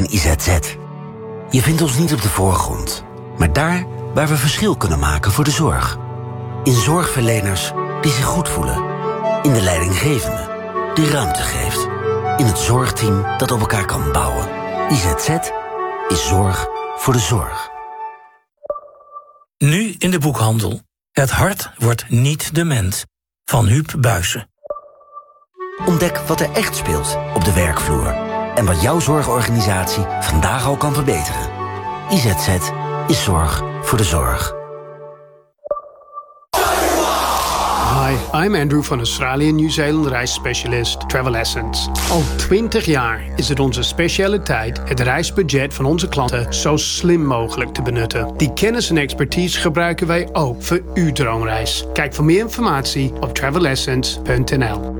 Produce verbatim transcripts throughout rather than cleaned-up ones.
en I Z Z. Je vindt ons niet op de voorgrond, maar daar waar we verschil kunnen maken voor de zorg. In zorgverleners die zich goed voelen. In de leidinggevende die ruimte geeft. In het zorgteam dat op elkaar kan bouwen. I Z Z is zorg voor de zorg. Nu in de boekhandel. Het hart wordt niet dement. Van Huub Buijsen. Ontdek wat er echt speelt op de werkvloer. En wat jouw zorgorganisatie vandaag al kan verbeteren. I Z Z is zorg voor de zorg. Hi, I'm Andrew van Australië en Nieuw-Zeeland reisspecialist Travel Essence. Al twintig jaar is het onze specialiteit het reisbudget van onze klanten zo slim mogelijk te benutten. Die kennis en expertise gebruiken wij ook voor uw droomreis. Kijk voor meer informatie op travel essence punt n l.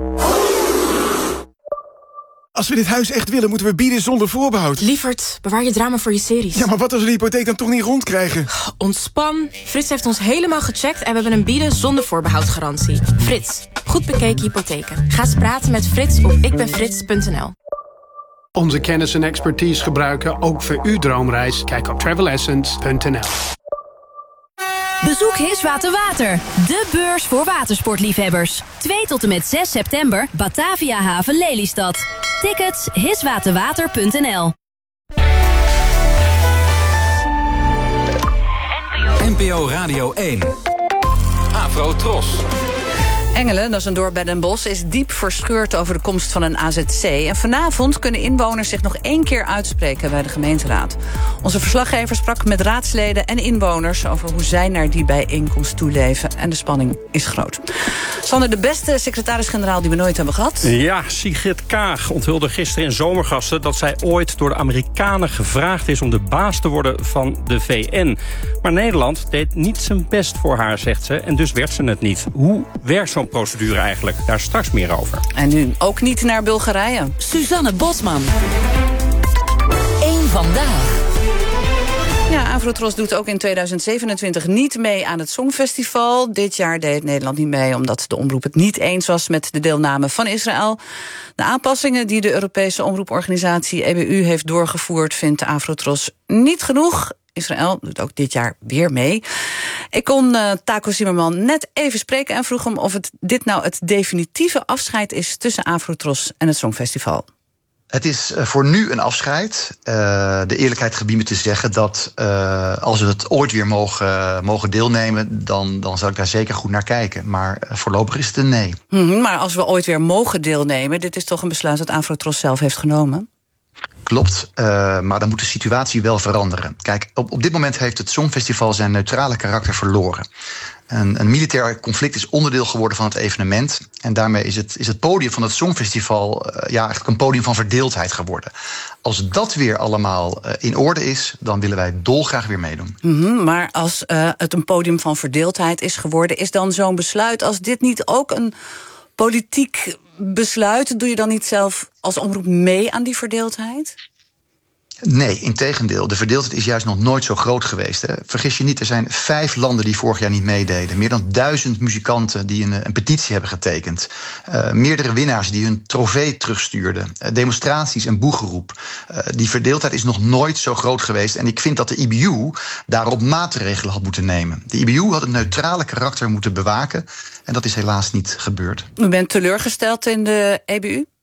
Als we dit huis echt willen, moeten we bieden zonder voorbehoud. Lievert, bewaar je drama voor je series. Ja, maar wat als we de hypotheek dan toch niet rondkrijgen? Ontspan. Frits heeft ons helemaal gecheckt en we hebben een bieden zonder voorbehoud garantie. Frits, goed bekeken hypotheken. Ga eens praten met Frits op ikbenfrits punt n l. Onze kennis en expertise gebruiken ook voor uw droomreis. Kijk op travel essence punt n l. Bezoek Hiswater Water, de beurs voor watersportliefhebbers. twee tot en met zes september, Batavia Haven Lelystad. Tickets hiswaterwater punt n l. N P O Radio één. Afro Tros. Engelen, dat is een dorp bij Den Bosch, is diep verscheurd over de komst van een A Z C. En vanavond kunnen inwoners zich nog één keer uitspreken bij de gemeenteraad. Onze verslaggever sprak met raadsleden en inwoners over hoe zij naar die bijeenkomst toeleven. En de spanning is groot. Sander, de beste secretaris-generaal die we nooit hebben gehad. Ja, Sigrid Kaag onthulde gisteren in Zomergasten dat zij ooit door de Amerikanen gevraagd is om de baas te worden van de V N. Maar Nederland deed niet zijn best voor haar, zegt ze, en dus werd ze het niet. Hoe werkt zo'n procedure eigenlijk? Daar straks meer over. En nu ook niet naar Bulgarije. Suzanne Bosman. Eén vandaag. Ja, Afrotros doet ook in tweeduizend zevenentwintig niet mee aan het Songfestival. Dit jaar deed Nederland niet mee omdat de omroep het niet eens was met de deelname van Israël. De aanpassingen die de Europese omroeporganisatie E B U heeft doorgevoerd vindt de Afrotros niet genoeg. Israël doet ook dit jaar weer mee. Ik kon uh, Taco Zimmerman net even spreken en vroeg hem of het dit nou het definitieve afscheid is tussen Afrotros en het Songfestival. Het is voor nu een afscheid. Uh, de eerlijkheid gebiedt me te zeggen dat uh, als we het ooit weer mogen, mogen deelnemen, dan, dan zal ik daar zeker goed naar kijken. Maar uh, voorlopig is het een nee. Mm-hmm, maar als we ooit weer mogen deelnemen, dit is toch een besluit dat Afrotros zelf heeft genomen? Klopt, uh, maar dan moet de situatie wel veranderen. Kijk, op, op dit moment heeft het Songfestival zijn neutrale karakter verloren. Een, een militair conflict is onderdeel geworden van het evenement. En daarmee is het, is het podium van het Songfestival uh, ja, eigenlijk een podium van verdeeldheid geworden. Als dat weer allemaal uh, in orde is, dan willen wij dolgraag weer meedoen. Mm-hmm, maar als uh, het een podium van verdeeldheid is geworden, is dan zo'n besluit als dit niet ook een politiek besluit? Doe je dan niet zelf als omroep mee aan die verdeeldheid? Nee, integendeel. De verdeeldheid is juist nog nooit zo groot geweest. Hè. Vergis je niet, er zijn vijf landen die vorig jaar niet meededen. Meer dan duizend muzikanten die een, een petitie hebben getekend. Uh, meerdere winnaars die hun trofee terugstuurden. Uh, demonstraties en boegeroep. Uh, die verdeeldheid is nog nooit zo groot geweest. En ik vind dat de I B U daarop maatregelen had moeten nemen. De I B U had het neutrale karakter moeten bewaken. En dat is helaas niet gebeurd. U bent teleurgesteld in de E B U?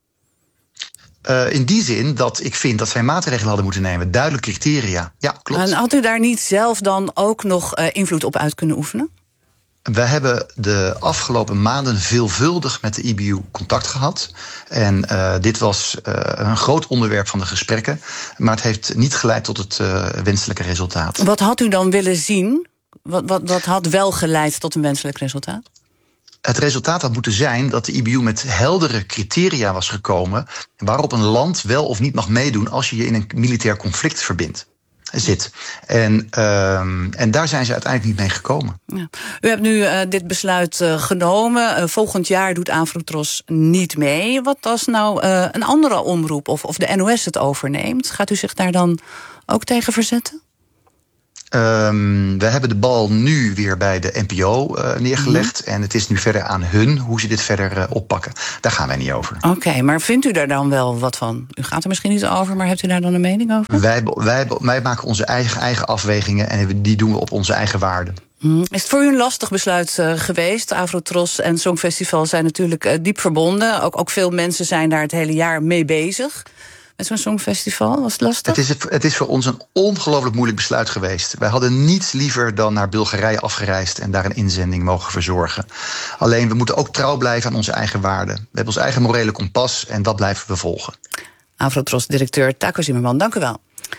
Uh, in die zin dat ik vind dat zij maatregelen hadden moeten nemen. Duidelijke criteria. Ja, klopt. En had u daar niet zelf dan ook nog uh, invloed op uit kunnen oefenen? We hebben de afgelopen maanden veelvuldig met de I B U contact gehad. En uh, dit was uh, een groot onderwerp van de gesprekken. Maar het heeft niet geleid tot het uh, wenselijke resultaat. Wat had u dan willen zien? Wat, wat, wat had wel geleid tot een wenselijk resultaat? Het resultaat had moeten zijn dat de I B U met heldere criteria was gekomen waarop een land wel of niet mag meedoen als je je in een militair conflict verbindt. Zit. En, uh, en daar zijn ze uiteindelijk niet mee gekomen. Ja. U hebt nu uh, dit besluit uh, genomen. Uh, volgend jaar doet Afrotros niet mee. Wat als nou uh, een andere omroep of, of de N O S het overneemt? Gaat u zich daar dan ook tegen verzetten? Um, we hebben de bal nu weer bij de N P O uh, neergelegd. Mm-hmm. En het is nu verder aan hun hoe ze dit verder uh, oppakken. Daar gaan wij niet over. Oké, okay, maar vindt u daar dan wel wat van? U gaat er misschien niet over, maar hebt u daar dan een mening over? Wij, wij, wij maken onze eigen, eigen afwegingen en die doen we op onze eigen waarden. Mm. Is het voor u een lastig besluit uh, geweest? Afrotros en Songfestival zijn natuurlijk uh, diep verbonden. Ook, ook veel mensen zijn daar het hele jaar mee bezig. Met zo'n Songfestival, was het lastig? Het is, het is voor ons een ongelooflijk moeilijk besluit geweest. Wij hadden niets liever dan naar Bulgarije afgereisd en daar een inzending mogen verzorgen. Alleen, we moeten ook trouw blijven aan onze eigen waarden. We hebben ons eigen morele kompas en dat blijven we volgen. Afrotros-directeur Taco Zimmerman, dank u wel.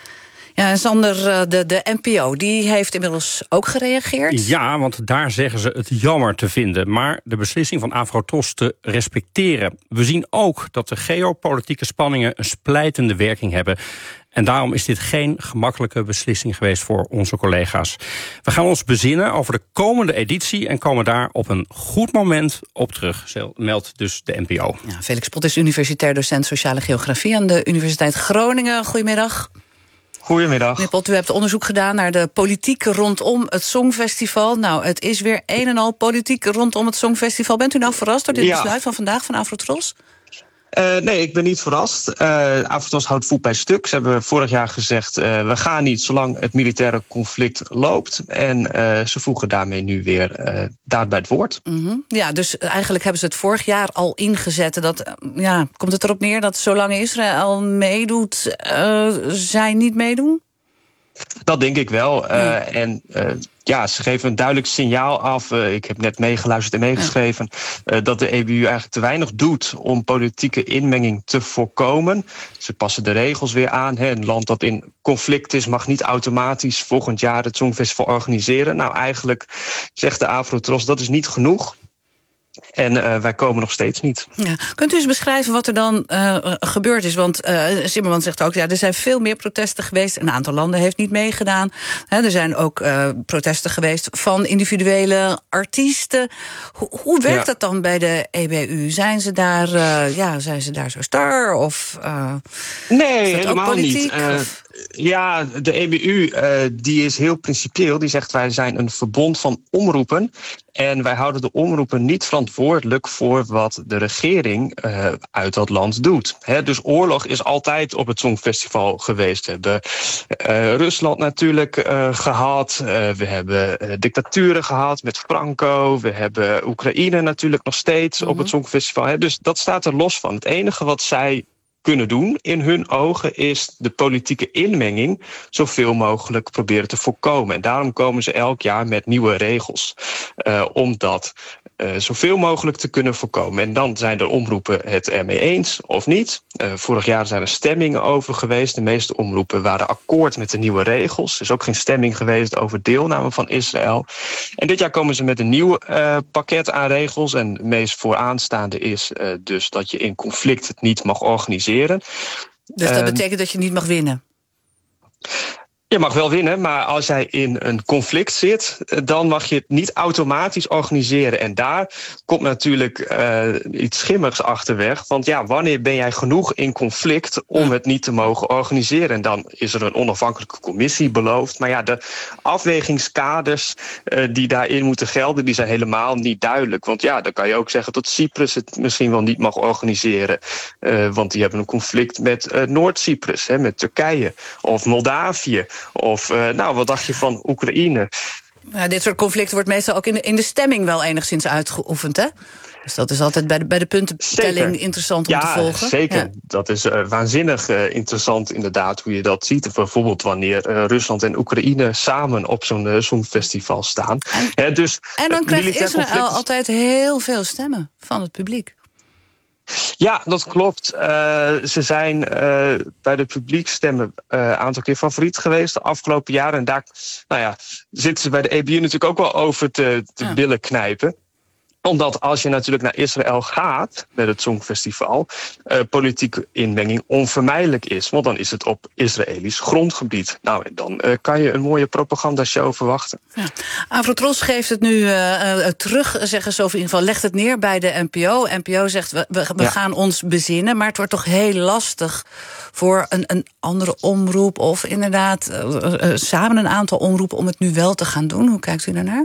Ja, en Sander, de, de N P O, die heeft inmiddels ook gereageerd. Ja, want daar zeggen ze het jammer te vinden. Maar de beslissing van Afrotros te respecteren. We zien ook dat de geopolitieke spanningen een splijtende werking hebben. En daarom is dit geen gemakkelijke beslissing geweest voor onze collega's. We gaan ons bezinnen over de komende editie en komen daar op een goed moment op terug, meldt dus de N P O. Ja, Felix Pot is universitair docent sociale geografie aan de Universiteit Groningen. Goedemiddag. Goedemiddag. Meneer Pot, u hebt onderzoek gedaan naar de politiek rondom het Songfestival. Nou, het is weer een en al politiek rondom het Songfestival. Bent u nou verrast door dit ja. besluit van vandaag van Afrotros? Uh, nee, ik ben niet verrast. Uh, Afrotros houdt voet bij stuk. Ze hebben vorig jaar gezegd, uh, we gaan niet zolang het militaire conflict loopt. En uh, ze voegen daarmee nu weer uh, daad bij het woord. Mm-hmm. Ja, dus eigenlijk hebben ze het vorig jaar al ingezet. Dat, uh, ja, komt het erop neer dat zolang Israël meedoet, uh, zij niet meedoen? Dat denk ik wel. Uh, ja. En uh, ja, ze geven een duidelijk signaal af. Uh, ik heb net meegeluisterd en meegeschreven. Ja. Uh, dat de E B U eigenlijk te weinig doet om politieke inmenging te voorkomen. Ze passen de regels weer aan. Hè. Een land dat in conflict is mag niet automatisch volgend jaar het Songfestival organiseren. Nou, eigenlijk zegt de Afrotros dat is niet genoeg. En uh, wij komen nog steeds niet. Ja. Kunt u eens beschrijven wat er dan uh, gebeurd is? Want uh, Zimmerman zegt ook, ja, er zijn veel meer protesten geweest. Een aantal landen heeft niet meegedaan. He, er zijn ook uh, protesten geweest van individuele artiesten. Ho- hoe werkt ja. dat dan bij de E B U? Zijn ze daar, uh, ja, zijn ze daar zo star? Of, uh, nee, helemaal niet. Uh, ja, de E B U uh, die is heel principieel. Die zegt, wij zijn een verbond van omroepen. En wij houden de omroepen niet verantwoordelijk voor wat de regering uh, uit dat land doet. He, dus oorlog is altijd op het Songfestival geweest. We hebben uh, Rusland natuurlijk uh, gehad. Uh, we hebben uh, dictaturen gehad met Franco. We hebben Oekraïne natuurlijk nog steeds mm-hmm. op het Songfestival. He, dus dat staat er los van. Het enige wat zij kunnen doen in hun ogen is de politieke inmenging zoveel mogelijk proberen te voorkomen. En daarom komen ze elk jaar met nieuwe regels. Uh, om dat uh, zoveel mogelijk te kunnen voorkomen. En dan zijn de omroepen het ermee eens of niet. Uh, vorig jaar zijn er stemmingen over geweest. De meeste omroepen waren akkoord met de nieuwe regels. Er is ook geen stemming geweest over deelname van Israël. En dit jaar komen ze met een nieuw uh, pakket aan regels. En het meest vooraanstaande is uh, dus dat je in conflict het niet mag organiseren. Dus dat betekent uh, dat je niet mag winnen? Je mag wel winnen, maar als jij in een conflict zit, dan mag je het niet automatisch organiseren. En daar komt natuurlijk uh, iets schimmigs achterweg. Want ja, wanneer ben jij genoeg in conflict om het niet te mogen organiseren? En dan is er een onafhankelijke commissie beloofd. Maar ja, de afwegingskaders uh, die daarin moeten gelden, die zijn helemaal niet duidelijk. Want ja, dan kan je ook zeggen dat Cyprus het misschien wel niet mag organiseren. Uh, want die hebben een conflict met uh, Noord-Cyprus, hè, met Turkije of Moldavië. Of, uh, nou, wat dacht je van Oekraïne? Ja, dit soort conflicten wordt meestal ook in de, in de stemming wel enigszins uitgeoefend, hè? Dus dat is altijd bij de, bij de puntentelling zeker. Interessant om ja, te volgen. Zeker. Ja, zeker. Dat is uh, waanzinnig uh, interessant inderdaad hoe je dat ziet. Bijvoorbeeld wanneer uh, Rusland en Oekraïne samen op zo'n uh, Songfestival staan. En, uh, dus, en dan uh, krijgt Israël conflict... altijd heel veel stemmen van het publiek. Ja, dat klopt. Uh, ze zijn uh, bij de publiekstemmen een uh, aantal keer favoriet geweest de afgelopen jaren. En daar nou ja, zitten ze bij de E B U natuurlijk ook wel over te, te ja. billen knijpen. Omdat als je natuurlijk naar Israël gaat met het Songfestival, uh, politieke inmenging onvermijdelijk is. Want dan is het op Israëlisch grondgebied. Nou, en dan uh, kan je een mooie propagandashow verwachten. Ja. Avrotros geeft het nu uh, uh, terug, zeggen ze, of in ieder geval legt het neer bij de N P O. N P O zegt, we, we, we ja. gaan ons bezinnen. Maar het wordt toch heel lastig voor een, een andere omroep of inderdaad uh, uh, samen een aantal omroepen om het nu wel te gaan doen. Hoe kijkt u daarnaar?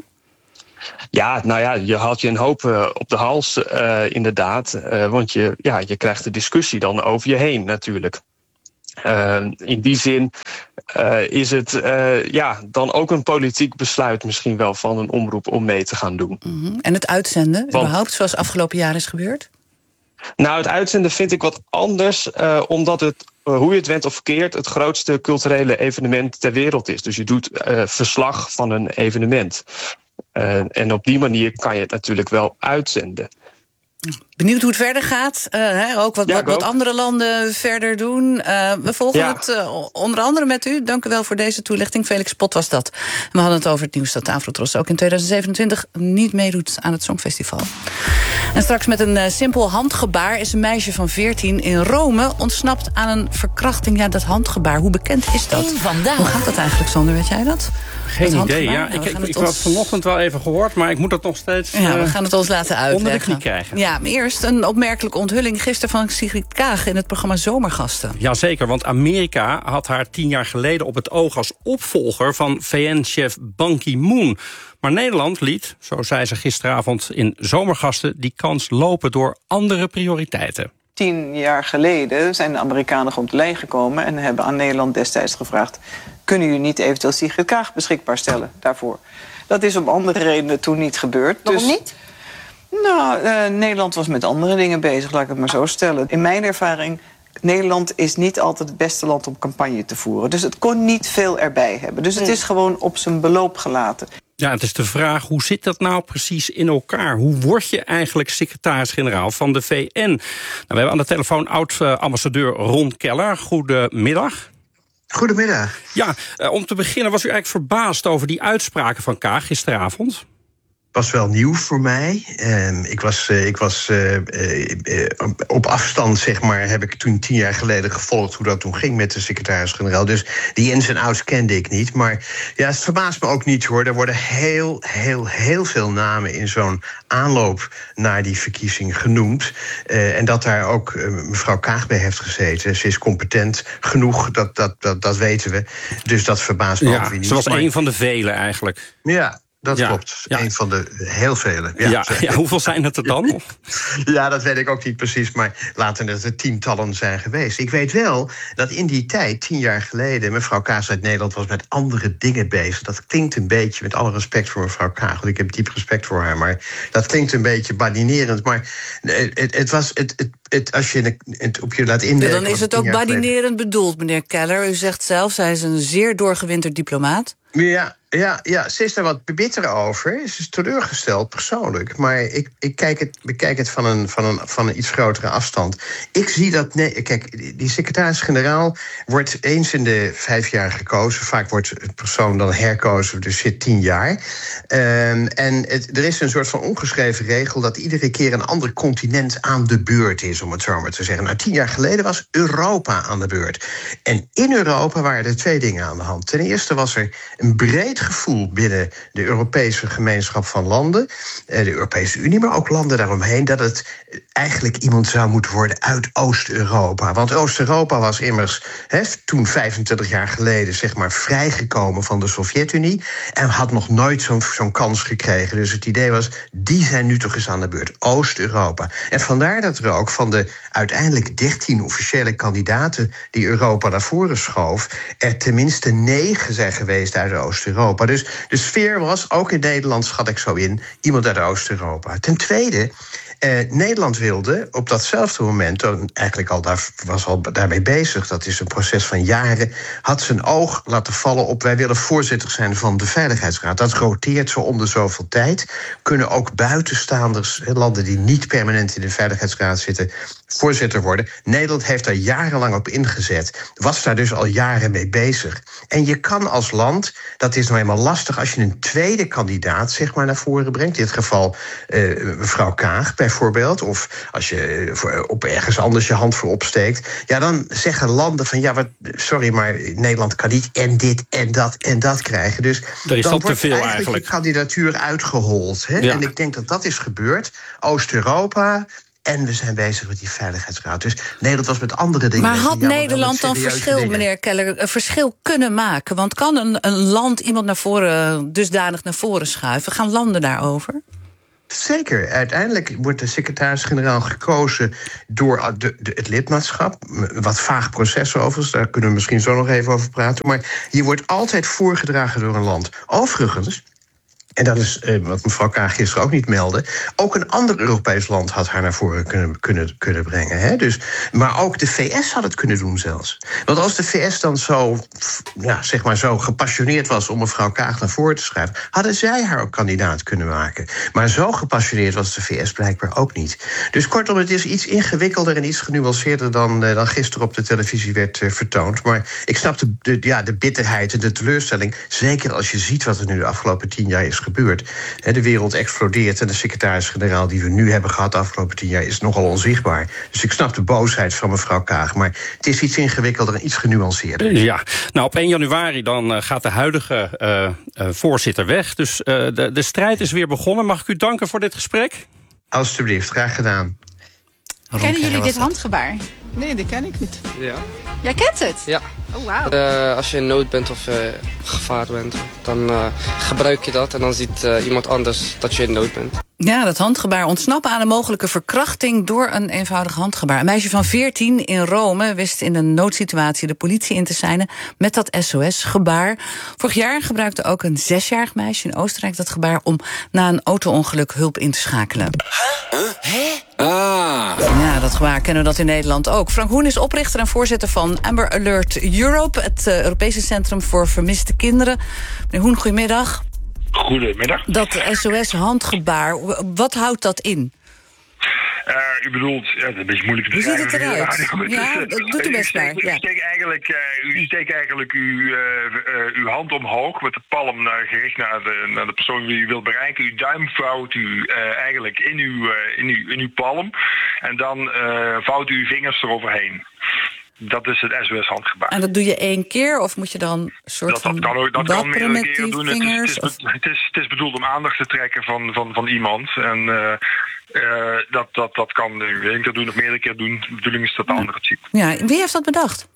Ja, nou ja, je haalt je een hoop uh, op de hals, uh, inderdaad. Uh, want je, ja, je krijgt de discussie dan over je heen, natuurlijk. Uh, in die zin uh, is het uh, ja, dan ook een politiek besluit misschien wel van een omroep om mee te gaan doen. Mm-hmm. En het uitzenden, want, überhaupt, zoals afgelopen jaar is gebeurd? Nou, het uitzenden vind ik wat anders, uh, omdat het, uh, hoe je het went of verkeerd, het grootste culturele evenement ter wereld is. Dus je doet uh, verslag van een evenement. Uh, en op die manier kan je het natuurlijk wel uitzenden. Benieuwd hoe het verder gaat. Uh, hè, ook wat, ja, wat, wat ook. andere landen verder doen. Uh, we volgen ja. het uh, onder andere met u. Dank u wel voor deze toelichting. Felix Pot was dat. En we hadden het over het nieuws dat Avrotros ook in tweeduizend zevenentwintig niet meedoet aan het Songfestival. En straks met een uh, simpel handgebaar is een meisje van veertien in Rome ontsnapt aan een verkrachting. Ja, dat handgebaar, hoe bekend is dat? Hoe gaat dat eigenlijk, Sander? Weet jij dat? Geen idee, ja. Ik, ik, ik had het vanochtend wel even gehoord, maar ik moet dat nog steeds uh, ja, we gaan het ons laten uitleggen. Onder de knie krijgen. Ja, maar eerst een opmerkelijke onthulling gisteren van Sigrid Kaag in het programma Zomergasten. Jazeker, want Amerika had haar tien jaar geleden op het oog als opvolger van V N-chef Ban Ki-moon. Maar Nederland liet, zo zei ze gisteravond in Zomergasten, die kans lopen door andere prioriteiten. Tien jaar geleden zijn de Amerikanen op de lijn gekomen en hebben aan Nederland destijds gevraagd: kunnen jullie niet eventueel Sigrid Kaag beschikbaar stellen daarvoor? Dat is om andere redenen toen niet gebeurd. Waarom dus, niet? Nou, uh, Nederland was met andere dingen bezig, laat ik het maar zo stellen. In mijn ervaring, Nederland is niet altijd het beste land om campagne te voeren. Dus het kon niet veel erbij hebben. Dus het is gewoon op zijn beloop gelaten. Ja, het is de vraag, hoe zit dat nou precies in elkaar? Hoe word je eigenlijk secretaris-generaal van de V N? Nou, we hebben aan de telefoon oud-ambassadeur Ron Keller. Goedemiddag. Goedemiddag. Ja, uh, om te beginnen, was u eigenlijk verbaasd over die uitspraken van Kaag gisteravond? Was wel nieuw voor mij. Uh, ik was, uh, ik was uh, uh, uh, op afstand, zeg maar, heb ik toen tien jaar geleden gevolgd hoe dat toen ging met de secretaris-generaal. Dus die ins en outs kende ik niet. Maar ja, het verbaast me ook niet, hoor. Er worden heel, heel, heel veel namen in zo'n aanloop naar die verkiezing genoemd. Uh, en dat daar ook uh, mevrouw Kaag bij heeft gezeten. Ze is competent genoeg, dat, dat, dat, dat weten we. Dus dat verbaast me ja, ook weer niet. Ze was maar een van de velen eigenlijk. Ja. Dat ja, klopt. Ja. Een van de heel vele. Ja, ja, ja, hoeveel zijn het er dan? Ja, dat weet ik ook niet precies, maar laten het er tientallen zijn geweest. Ik weet wel dat in die tijd, tien jaar geleden, mevrouw Kaag uit Nederland was met andere dingen bezig. Dat klinkt een beetje, met alle respect voor mevrouw Kaag, want ik heb diep respect voor haar, maar dat klinkt een beetje badinerend. Maar het, het was, het, het, het, als je het op je laat inwerken. Ja, dan is het ook badinerend bedoeld, meneer Keller. U zegt zelf, zij is een zeer doorgewinterd diplomaat. Ja, ja, ja, ze is daar wat bitter over. Ze is teleurgesteld, persoonlijk. Maar ik, ik kijk het, bekijk het van een, van, een, van een iets grotere afstand. Ik zie dat... Nee, kijk, die secretaris-generaal wordt eens in de vijf jaar gekozen. Vaak wordt een persoon dan herkozen, dus zit tien jaar. Um, en het, er is een soort van ongeschreven regel dat iedere keer een ander continent aan de beurt is, om het zo maar te zeggen. Nou, tien jaar geleden was Europa aan de beurt. En in Europa waren er twee dingen aan de hand. Ten eerste was er een breed gevoel binnen de Europese gemeenschap van landen, de Europese Unie, maar ook landen daaromheen, dat het eigenlijk iemand zou moeten worden uit Oost-Europa. Want Oost-Europa was immers he, toen vijfentwintig jaar geleden zeg maar vrijgekomen van de Sovjet-Unie en had nog nooit zo'n, zo'n kans gekregen. Dus het idee was, die zijn nu toch eens aan de beurt. Oost-Europa. En vandaar dat er ook van de uiteindelijk dertien officiële kandidaten die Europa naar voren schoof, er tenminste negen zijn geweest uit Oost-Europa. Dus de sfeer was, ook in Nederland schat ik zo in, iemand uit Oost-Europa. Ten tweede, eh, Nederland wilde op datzelfde moment, eigenlijk al daar, was al daarmee bezig, dat is een proces van jaren, had zijn oog laten vallen op, wij willen voorzitter zijn van de Veiligheidsraad. Dat roteert zo om de zoveel tijd. Kunnen ook buitenstaanders, landen die niet permanent in de Veiligheidsraad zitten, voorzitter worden. Nederland heeft daar jarenlang op ingezet. Was daar dus al jaren mee bezig. En je kan als land, dat is nou eenmaal lastig als je een tweede kandidaat zeg maar naar voren brengt. In dit geval uh, mevrouw Kaag bijvoorbeeld. Of als je uh, op ergens anders je hand voor opsteekt. Ja, dan zeggen landen van ja, wat, sorry, maar Nederland kan niet en dit en dat en dat krijgen. Dus er is dan dat wordt te veel eigenlijk, eigenlijk de kandidatuur uitgehold. Hè? Ja. En ik denk dat dat is gebeurd. Oost-Europa. En we zijn bezig met die Veiligheidsraad. Dus Nederland was met andere dingen. Maar had ja, Nederland dan verschil, dingen. meneer Keller, een verschil kunnen maken? Want kan een, een land iemand naar voren, dusdanig naar voren schuiven? Gaan landen daarover? Zeker. Uiteindelijk wordt de secretaris-generaal gekozen door de, de, het lidmaatschap. Wat vaag proces overigens, daar kunnen we misschien zo nog even over praten. Maar je wordt altijd voorgedragen door een land. Overigens, en dat is eh, wat mevrouw Kaag gisteren ook niet meldde, ook een ander Europees land had haar naar voren kunnen, kunnen, kunnen brengen. Hè? Dus, maar ook de V S had het kunnen doen zelfs. Want als de V S dan zo, ja, zeg maar zo gepassioneerd was om mevrouw Kaag naar voren te schrijven, hadden zij haar ook kandidaat kunnen maken. Maar zo gepassioneerd was de V S blijkbaar ook niet. Dus kortom, het is iets ingewikkelder en iets genuanceerder dan, uh, dan gisteren op de televisie werd uh, vertoond. Maar ik snap de, de, ja, de bitterheid en de teleurstelling, zeker als je ziet wat er nu de afgelopen tien jaar is gebeurd. De wereld explodeert en de secretaris-generaal die we nu hebben gehad de afgelopen tien jaar is nogal onzichtbaar. Dus ik snap de boosheid van mevrouw Kaag, maar het is iets ingewikkelder en iets genuanceerder. Ja, nou op één januari dan uh, gaat de huidige uh, uh, voorzitter weg. Dus uh, de, de strijd is weer begonnen. Mag ik u danken voor dit gesprek? Alsjeblieft, graag gedaan. Kennen jullie dit handgebaar? Nee, die ken ik niet. Ja. Jij kent het? Ja. Oh, wauw. Uh, als je in nood bent of uh, gevaar bent, dan uh, gebruik je dat en dan ziet uh, iemand anders dat je in nood bent. Ja, dat handgebaar ontsnappen aan een mogelijke verkrachting door een eenvoudig handgebaar. Een meisje van veertien in Rome wist in een noodsituatie de politie in te seinen met dat S O S-gebaar. Vorig jaar gebruikte ook een zesjarig meisje in Oostenrijk dat gebaar om na een auto-ongeluk hulp in te schakelen. Huh? Hè? Ah. Ja, dat gebaar kennen we dat in Nederland ook. Frank Hoen is oprichter en voorzitter van Amber Alert Europe, het uh, Europese Centrum voor Vermiste Kinderen. Meneer Hoen, goedemiddag. Goedemiddag. Dat S O S-handgebaar, wat houdt dat in? Uh, u bedoelt, ja, dat is een beetje moeilijk te beschrijven. Hoe ziet het eruit? Ja, ja, dat doet u best maar. U steekt eigenlijk, uh, u steekt eigenlijk uw, uh, uh, uw hand omhoog met de palm uh, gericht naar de, naar de persoon die u wilt bereiken. Uw duim vouwt u uh, eigenlijk in uw, uh, in, uw, in uw palm en dan uh, vouwt u uw vingers eroverheen. Dat is het S O S-handgebaar. En dat doe je één keer of moet je dan een soort dat, dat van kan, ook, dat kan meerdere keren doen. Vingers, het, is, het, is, het, is, het is bedoeld om aandacht te trekken van, van, van iemand. En uh, uh, dat, dat, dat kan u één keer doen of meerdere keer doen. De bedoeling is dat de ander het ziet. Ja, wie heeft dat bedacht?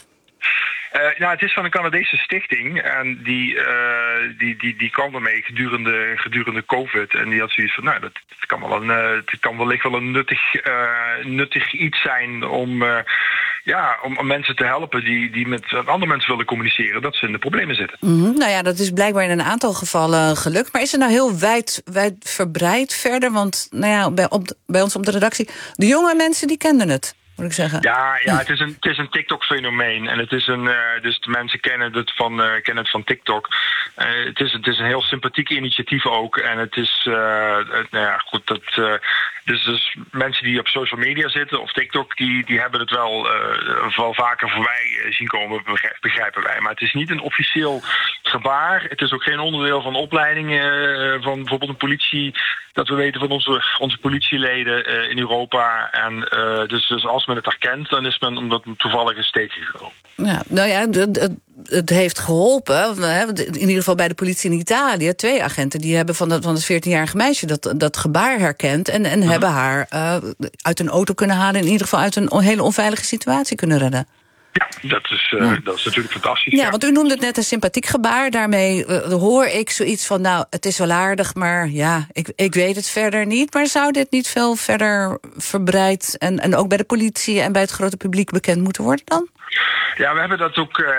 Uh, nou, het is van een Canadese stichting en die, uh, die, die, die kwam ermee gedurende, gedurende COVID. En die had zoiets van, nou, dat, dat kan wel een, uh, het kan wellicht wel een nuttig, uh, nuttig iets zijn om, uh, ja, om, om mensen te helpen die, die met andere mensen willen communiceren, dat ze in de problemen zitten. Mm-hmm. Nou ja, dat is blijkbaar in een aantal gevallen gelukt. Maar is het nou heel wijd, wijd verbreid verder? Want nou ja, bij, op, bij ons op de redactie, de jonge mensen die kenden het. Moet ik zeggen. Ja, ja, het is een, het is een TikTok-fenomeen. En het is een, uh, dus de mensen kennen het van, uh, kennen het van TikTok. Uh, het, is, het is een heel sympathiek initiatief ook. En het is, uh, het, nou ja, goed, dat, uh, dus, dus mensen die op social media zitten of TikTok, die, die hebben het wel, uh, wel vaker voorbij zien komen, begrijpen wij. Maar het is niet een officieel gebaar. Het is ook geen onderdeel van opleidingen uh, van bijvoorbeeld een politie, dat we weten van onze, onze politieleden uh, in Europa. En uh, dus, dus als men het herkent, dan is men omdat het toevallig is tegengekomen. Ja, nou ja, het, het, het heeft geholpen. In ieder geval bij de politie in Italië. Twee agenten die hebben van, dat, van het veertienjarige meisje dat, dat gebaar herkend. En, en uh-huh. hebben haar uh, uit een auto kunnen halen. In ieder geval uit een hele onveilige situatie kunnen redden. Ja, dat is, uh, ja. dat is natuurlijk fantastisch. Ja, ja, want u noemde het net een sympathiek gebaar. Daarmee uh, hoor ik zoiets van, nou, het is wel aardig, maar ja, ik, ik weet het verder niet. Maar zou dit niet veel verder verbreid en, en ook bij de politie en bij het grote publiek bekend moeten worden dan? Ja, we hebben dat ook uh,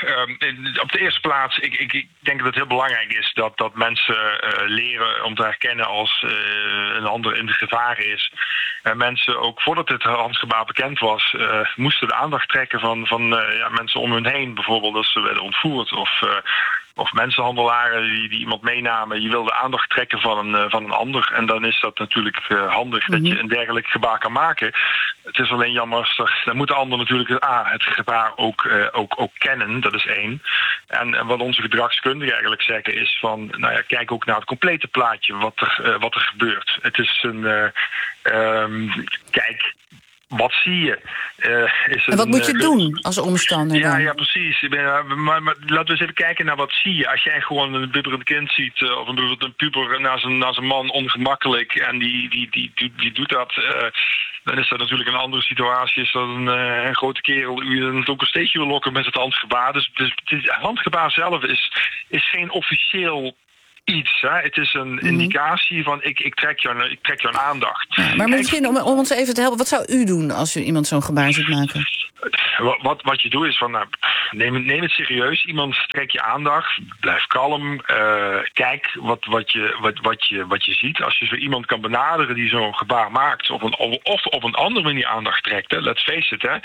um, op de eerste plaats. Ik, ik, ik denk dat het heel belangrijk is dat, dat mensen uh, leren om te herkennen als uh, een ander in gevaar is. En mensen ook voordat het handgebaar bekend was, uh, moesten de aandacht trekken van, van uh, ja, mensen om hun heen. Bijvoorbeeld als ze werden ontvoerd of uh, of mensenhandelaren die, die iemand meenamen. Je wil de aandacht trekken van een, uh, van een ander. En dan is dat natuurlijk uh, handig mm-hmm. dat je een dergelijk gebaar kan maken. Het is alleen jammer, dan moet de ander natuurlijk ah, het gebaar ook, uh, ook, ook kennen. Dat is één. En, en wat onze gedragskundigen eigenlijk zeggen is van, nou ja, kijk ook naar het complete plaatje wat er, uh, wat er gebeurt. Het is een, uh, um, kijk... Wat zie je? Uh, is en wat een, moet je uh, doen als omstander ja, dan? Ja, precies. Maar, maar, maar laten we eens even kijken naar wat zie je. Als jij gewoon een bibberend kind ziet, uh, of een, een puber naar zijn, naar zijn man ongemakkelijk en die, die, die, die, die doet dat, uh, dan is dat natuurlijk een andere situatie. Is dat een, uh, een grote kerel u een donker steegje wil lokken met het handgebaar. Dus, dus het handgebaar zelf is, is geen officieel iets. Hè? Het is een mm-hmm. indicatie van ik, ik, trek jou, ik trek jou een aandacht. Ja, maar misschien om, om ons even te helpen, wat zou u doen als u iemand zo'n gebaar ziet maken? Wat, wat je doet is van, nou, neem, neem het serieus. Iemand trek je aandacht, blijf kalm. Uh, kijk wat, wat, je, wat, wat, je, wat je ziet. Als je zo iemand kan benaderen die zo'n gebaar maakt, of, een, of op een andere manier aandacht trekt. Hè, let's face it. Hè.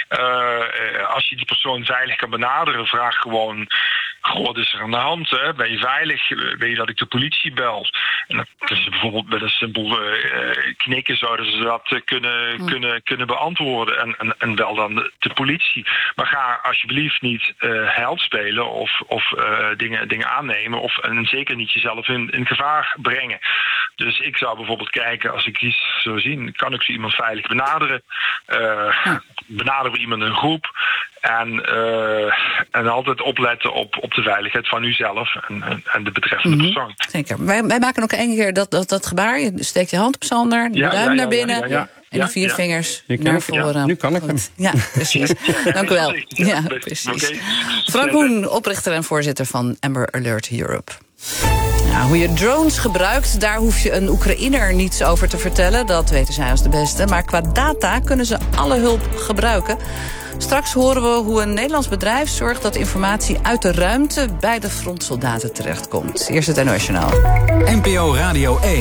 Uh, als je die persoon veilig kan benaderen, vraag gewoon, goh, wat is er aan de hand? Hè? Ben je veilig? Weet je dat ik de politie bel? En dat is bijvoorbeeld met een simpel uh, knikken zouden ze dat uh, kunnen, mm. kunnen, kunnen beantwoorden. En, en, en bel dan de, de politie. Maar ga alsjeblieft niet uh, held spelen of, of uh, dingen, dingen aannemen. Of en zeker niet jezelf in, in gevaar brengen. Dus ik zou bijvoorbeeld kijken, als ik iets zou zien, kan ik zo iemand veilig benaderen? Uh, ja. Benaderen we iemand in een groep? En, uh, en altijd opletten op, op de veiligheid van uzelf en, en, en de betreffende mm-hmm. persoon. Zeker. Wij, wij maken ook één keer dat, dat, dat gebaar. Je steekt je hand op Sander, de ja, duim ja, ja, naar binnen. Ja, ja, ja. En de vier ja. vingers naar voren. Ja, nu kan ik hem. Ja, precies. Dank u wel. Ja, precies. Okay. Frank Hoen, oprichter en voorzitter van Amber Alert Europe. Nou, hoe je drones gebruikt, daar hoef je een Oekraïner niets over te vertellen. Dat weten zij als de beste. Maar qua data kunnen ze alle hulp gebruiken. Straks horen we hoe een Nederlands bedrijf zorgt dat informatie uit de ruimte bij de frontsoldaten terechtkomt. Eerst het N O S Journaal. N P O Radio één.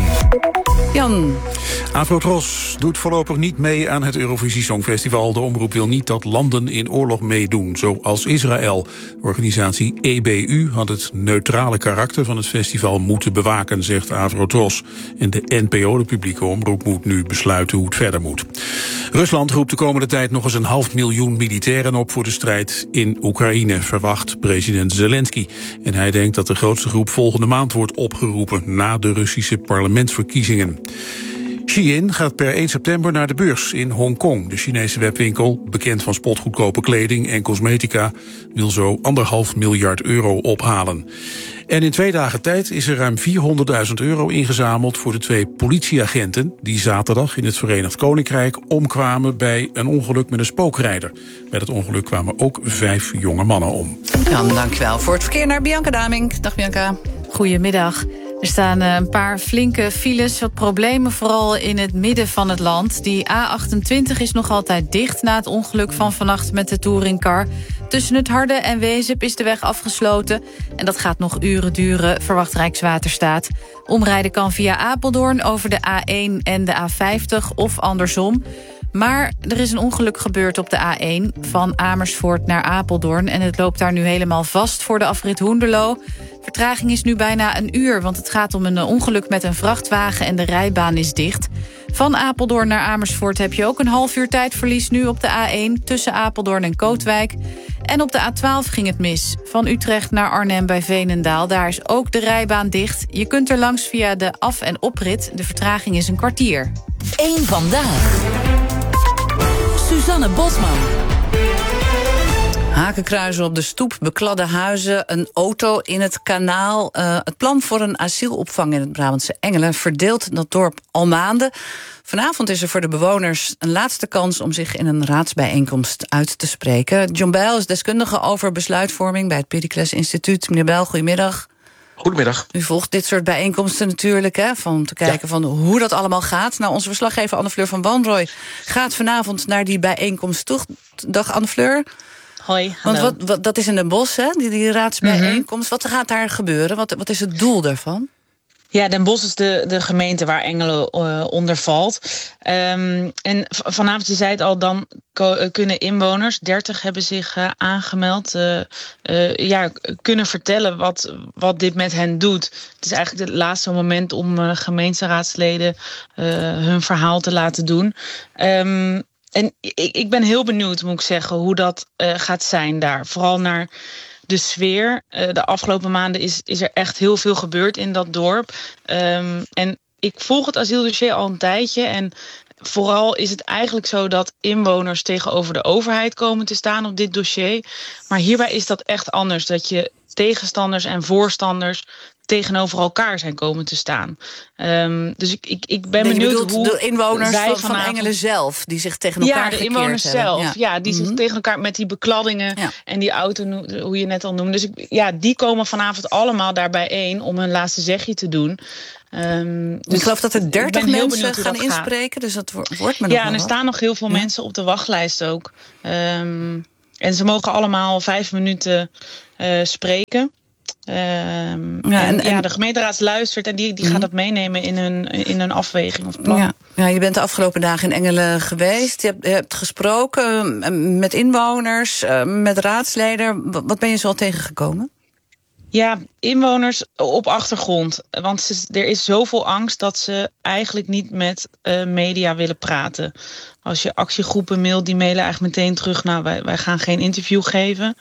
Jan. Afrotros doet voorlopig niet mee aan het Eurovisie Songfestival. De omroep wil niet dat landen in oorlog meedoen, zoals Israël. De organisatie E B U had het neutrale karakter van het festival moeten bewaken, zegt Afrotros. En de N P O, de publieke omroep, moet nu besluiten hoe het verder moet. Rusland roept de komende tijd nog eens een half miljoen militairen op voor de strijd in Oekraïne, verwacht president Zelensky. En hij denkt dat de grootste groep volgende maand wordt opgeroepen na de Russische parlementsverkiezingen. Shein gaat per één september naar de beurs in Hongkong. De Chinese webwinkel, bekend van spotgoedkope kleding en cosmetica, wil zo anderhalf miljard euro ophalen. En in twee dagen tijd is er ruim vierhonderdduizend euro ingezameld voor de twee politieagenten die zaterdag in het Verenigd Koninkrijk omkwamen bij een ongeluk met een spookrijder. Bij dat ongeluk kwamen ook vijf jonge mannen om. Jan, dankjewel. Voor het verkeer naar Bianca Damink. Dag Bianca. Goedemiddag. Er staan een paar flinke files, wat problemen vooral in het midden van het land. Die A achtentwintig is nog altijd dicht na het ongeluk van vannacht met de touringcar. Tussen het Harde en Wezep is de weg afgesloten. En dat gaat nog uren duren, verwacht Rijkswaterstaat. Omrijden kan via Apeldoorn over de A één en de A vijftig of andersom. Maar er is een ongeluk gebeurd op de A één van Amersfoort naar Apeldoorn. En het loopt daar nu helemaal vast voor de afrit Hoenderloo. Vertraging is nu bijna een uur, want het gaat om een ongeluk met een vrachtwagen en de rijbaan is dicht. Van Apeldoorn naar Amersfoort heb je ook een half uur tijdverlies nu op de A één tussen Apeldoorn en Kootwijk. En op de A twaalf ging het mis. Van Utrecht naar Arnhem bij Veenendaal, daar is ook de rijbaan dicht. Je kunt er langs via de af- en oprit. De vertraging is een kwartier. Eén vandaag. Suzanne Bosman. Hakenkruizen op de stoep, bekladde huizen, een auto in het kanaal. Uh, het plan voor een asielopvang in het Brabantse Engelen verdeelt dat dorp al maanden. Vanavond is er voor de bewoners een laatste kans om zich in een raadsbijeenkomst uit te spreken. John Bijl is deskundige over besluitvorming bij het Pericles Instituut. Meneer Bijl, goedemiddag. Goedemiddag. U volgt dit soort bijeenkomsten natuurlijk, hè, van om te kijken ja. van hoe dat allemaal gaat. Nou, onze verslaggever Anne-Fleur van Wanrooy gaat vanavond naar die bijeenkomst toe. Dag Anne-Fleur. Hoi, hallo. Want wat, wat, dat is in Den Bosch, hè, die, die raadsbijeenkomst. Mm-hmm. Wat gaat daar gebeuren? Wat, wat is het doel daarvan? Ja, Den Bosch is de, de gemeente waar Engelen uh, onder valt. Um, en v- vanavond, je zei het al, dan ko- kunnen inwoners, dertig hebben zich uh, aangemeld, uh, uh, ja, kunnen vertellen wat, wat dit met hen doet. Het is eigenlijk het laatste moment om uh, gemeenteraadsleden uh, hun verhaal te laten doen. Um, en ik, ik ben heel benieuwd, moet ik zeggen, hoe dat uh, gaat zijn daar. Vooral naar de sfeer. Uh, de afgelopen maanden is, is er echt heel veel gebeurd in dat dorp. Um, en ik volg het asieldossier al een tijdje. En vooral is het eigenlijk zo dat inwoners tegenover de overheid komen te staan op dit dossier. Maar hierbij is dat echt anders. Dat je tegenstanders en voorstanders tegenover elkaar zijn komen te staan. Um, dus ik, ik, ik ben nee, benieuwd hoe de inwoners zij van, vanavond... van Engelen zelf, die zich tegen elkaar Ja, de inwoners hebben. zelf. Ja, ja die mm-hmm. zich tegen elkaar met die bekladdingen ja. en die auto, hoe je net al noemde. Dus ik, ja, die komen vanavond allemaal daar bijeen om hun laatste zegje te doen. Um, dus ik geloof dat er dertig mensen gaan inspreken, gaat. dus dat wordt me Ja, nog en er wel. staan nog heel veel ja. mensen op de wachtlijst ook. Um, en ze mogen allemaal vijf minuten uh, spreken. Um, ja, en, en ja, de gemeenteraad luistert en die, die mm. gaat dat meenemen in hun, in hun afweging of plan. Ja. Ja, je bent de afgelopen dagen in Engelen geweest. Je hebt, je hebt gesproken met inwoners, met raadsleden. Wat ben je zo al tegengekomen? Ja, inwoners op achtergrond. Want ze, er is zoveel angst dat ze eigenlijk niet met uh, media willen praten. Als je actiegroepen mailt, die mailen eigenlijk meteen terug. Nou, wij, wij gaan geen interview geven.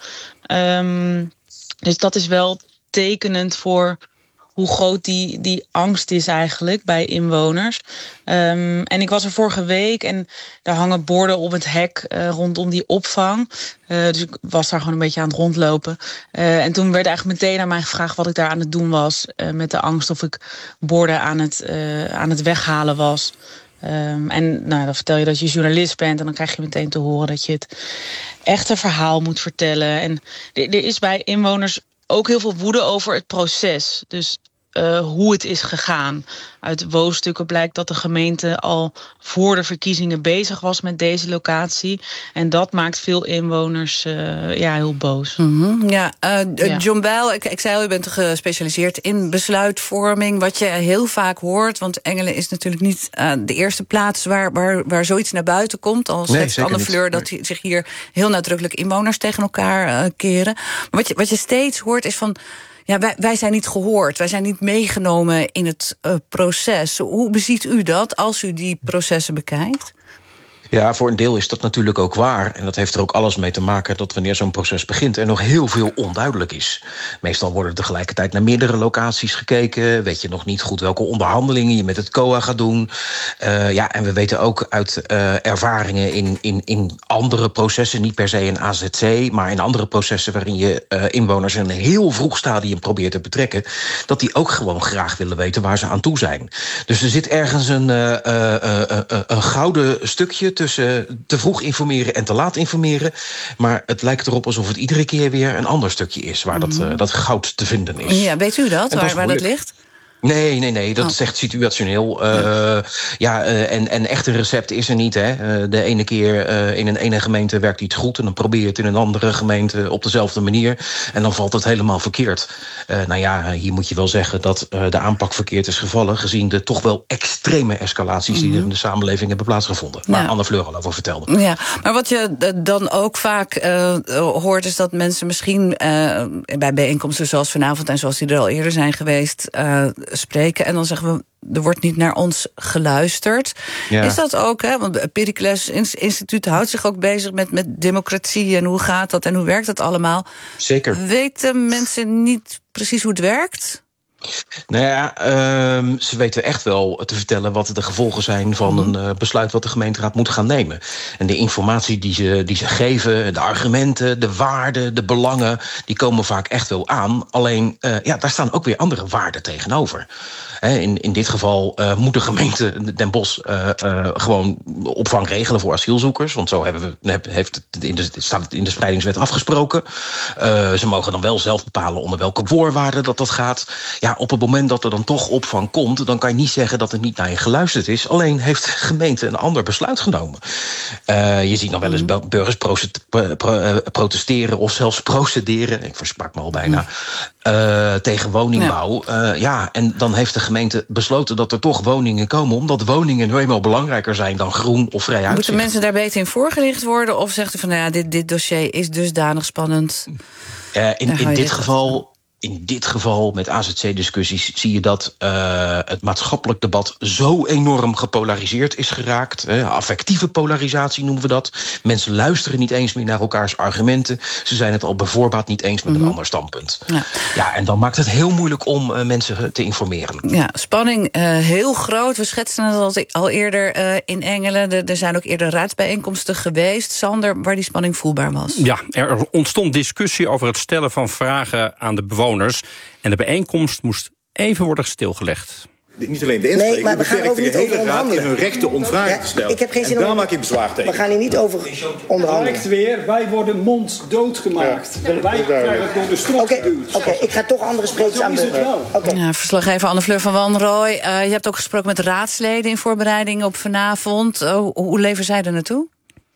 Um, dus dat is wel tekenend voor hoe groot die, die angst is eigenlijk bij inwoners. Um, en ik was er vorige week en daar hangen borden op het hek uh, rondom die opvang. Uh, dus ik was daar gewoon een beetje aan het rondlopen. Uh, en toen werd eigenlijk meteen aan mij gevraagd wat ik daar aan het doen was. Uh, met de angst of ik borden aan het, uh, aan het weghalen was. Um, en nou, dan vertel je dat je journalist bent en dan krijg je meteen te horen dat je het echte verhaal moet vertellen. En er, er is bij inwoners ook heel veel woede over het proces. Dus uh, hoe het is gegaan. Uit woonstukken blijkt dat de gemeente al voor de verkiezingen bezig was met deze locatie. En dat maakt veel inwoners uh, ja, heel boos. Mm-hmm. Ja, uh, ja. John Bijl, ik, ik zei al, u bent gespecialiseerd in besluitvorming. Wat je heel vaak hoort, want Engelen is natuurlijk niet uh, de eerste plaats waar, waar, waar zoiets naar buiten komt. Al zegt nee, Anne Fleur dat hij zich hier heel nadrukkelijk inwoners tegen elkaar uh, keren. Maar wat je, wat je steeds hoort is van, ja, wij, wij zijn niet gehoord, wij zijn niet meegenomen in het uh, proces. Hoe beziet u dat als u die processen bekijkt? Ja, voor een deel is dat natuurlijk ook waar. En dat heeft er ook alles mee te maken dat wanneer zo'n proces begint er nog heel veel onduidelijk is. Meestal worden er tegelijkertijd naar meerdere locaties gekeken. Weet je nog niet goed welke onderhandelingen je met het C O A gaat doen. Uh, ja, en we weten ook uit uh, ervaringen in, in, in andere processen, niet per se in A Z C, maar in andere processen waarin je uh, inwoners in een heel vroeg stadium probeert te betrekken, dat die ook gewoon graag willen weten waar ze aan toe zijn. Dus er zit ergens een, uh, uh, uh, uh, een gouden stukje tussen te vroeg informeren en te laat informeren. Maar het lijkt erop alsof het iedere keer weer een ander stukje is waar dat, uh, dat goud te vinden is. Ja, weet u dat, waar, waar dat ligt? Nee, nee, nee, dat oh. is echt situationeel. Uh, ja, ja uh, en, en echt een recept is er niet. Hè. Uh, de ene keer uh, in een ene gemeente werkt iets goed en dan probeer je het in een andere gemeente op dezelfde manier. En dan valt het helemaal verkeerd. Uh, nou ja, hier moet je wel zeggen dat uh, de aanpak verkeerd is gevallen, gezien de toch wel extreme escalaties die mm-hmm. er in de samenleving hebben plaatsgevonden. Waar ja. Anne Fleur al over vertelde. Ja, maar wat je dan ook vaak uh, hoort is dat mensen misschien uh, bij bijeenkomsten zoals vanavond en zoals die er al eerder zijn geweest, Uh, spreken en dan zeggen we, er wordt niet naar ons geluisterd. Ja. Is dat ook, hè? Want het Pericles Instituut houdt zich ook bezig met, met democratie en hoe gaat dat en hoe werkt dat allemaal? Zeker. Weten mensen niet precies hoe het werkt? Nou ja, uh, ze weten echt wel te vertellen wat de gevolgen zijn van een uh, besluit wat de gemeenteraad moet gaan nemen. En de informatie die ze, die ze geven, de argumenten, de waarden, de belangen, die komen vaak echt wel aan. Alleen, uh, ja, daar staan ook weer andere waarden tegenover. In, in dit geval uh, moet de gemeente Den Bosch uh, uh, gewoon opvang regelen voor asielzoekers. Want zo hebben we, heeft het in de, staat het in de spreidingswet afgesproken. Uh, ze mogen dan wel zelf bepalen onder welke voorwaarden dat dat gaat. Ja, ja, op het moment dat er dan toch opvang komt, dan kan je niet zeggen dat er niet naar je geluisterd is. Alleen heeft de gemeente een ander besluit genomen. Uh, je ziet nog wel eens burgers pro- pro- protesteren of zelfs procederen. Ik versprak me al bijna. Uh, tegen woningbouw. Ja. Uh, ja, en dan heeft de gemeente besloten dat er toch woningen komen, omdat woningen nu eenmaal belangrijker zijn dan groen of vrij uitzicht. Moeten mensen daar beter in voorgelicht worden? Of zegt u van, nou ja, dit, dit dossier is dusdanig spannend? Uh, in, in dit geval... In dit geval, met A Z C-discussies, zie je dat uh, het maatschappelijk debat zo enorm gepolariseerd is geraakt. Hè, affectieve polarisatie noemen we dat. Mensen luisteren niet eens meer naar elkaars argumenten. Ze zijn het al bijvoorbeeld niet eens met mm-hmm. een ander standpunt. Ja. ja, en dan maakt het heel moeilijk om uh, mensen te informeren. Ja, spanning uh, heel groot. We schetsten het al, al eerder uh, in Engelen. De, er zijn ook eerder raadsbijeenkomsten geweest, Sander, waar die spanning voelbaar was. Ja, er ontstond discussie over het stellen van vragen aan de bewoners. En de bijeenkomst moest even worden stilgelegd. Niet alleen de inspreker, nee, maar we beperkt de hele raad in hun rechten om vragen ja, te stellen. Ik heb geen zin en daar om... maak ik bezwaar tegen. We gaan hier niet over onderhandelen. Het lijkt weer, wij worden monddood gemaakt. Ja, wij krijgen het door de strot Oké, okay, okay, ik ga toch andere sprekers aan de... Okay. Ja, verslaggever Anne-Fleur van Wanrooy. Uh, je hebt ook gesproken met raadsleden in voorbereiding op vanavond. Uh, hoe leven zij er naartoe?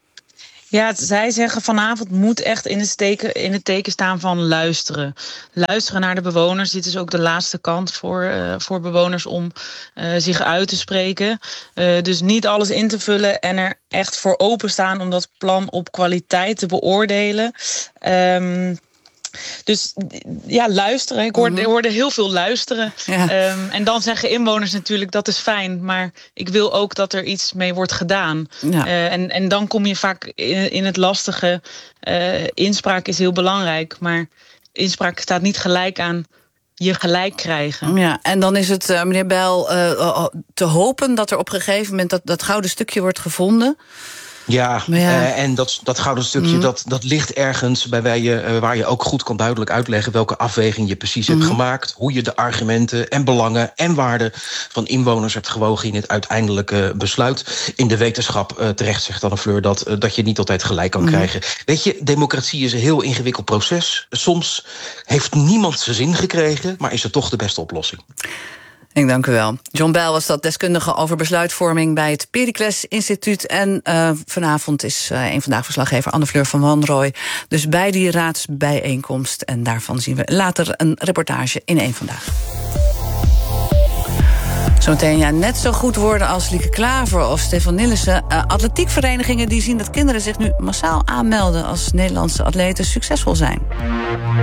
Ja, het, zij zeggen vanavond moet echt in het, teken, in het teken staan van luisteren. Luisteren naar de bewoners. Dit is ook de laatste kant voor, uh, voor bewoners om uh, zich uit te spreken. Uh, dus niet alles in te vullen en er echt voor openstaan om dat plan op kwaliteit te beoordelen. Um, Dus ja, luisteren. Ik hoorde, mm-hmm. hoorde heel veel luisteren. Ja. Um, en dan zeggen inwoners natuurlijk, dat is fijn, maar ik wil ook dat er iets mee wordt gedaan. Ja. Uh, en, en dan kom je vaak in, in het lastige. Uh, inspraak is heel belangrijk, maar inspraak staat niet gelijk aan je gelijk krijgen. Ja, en dan is het, uh, meneer Bijl, uh, te hopen dat er op een gegeven moment dat, dat gouden stukje wordt gevonden. Ja, ja. Uh, en dat, dat gouden stukje, mm. dat, dat ligt ergens bij waar je, uh, waar je ook goed kan duidelijk uitleggen welke afweging je precies mm. hebt gemaakt. Hoe je de argumenten en belangen en waarden van inwoners hebt gewogen in het uiteindelijke besluit. In de wetenschap uh, terecht zegt Anne-Fleur dat, uh, dat je niet altijd gelijk kan mm. krijgen. Weet je, democratie is een heel ingewikkeld proces. Soms heeft niemand zijn zin gekregen, maar is het toch de beste oplossing. Ik dank u wel. John Bijl was dat, deskundige over besluitvorming bij het Pericles Instituut. En uh, vanavond is uh, een vandaag verslaggever Anne-Fleur van Wanrooy. Dus bij die raadsbijeenkomst. En daarvan zien we later een reportage in één Vandaag. Zometeen ja, net zo goed worden als Lieke Klaver of Stefan Nillissen. Uh, atletiekverenigingen die zien dat kinderen zich nu massaal aanmelden als Nederlandse atleten succesvol zijn.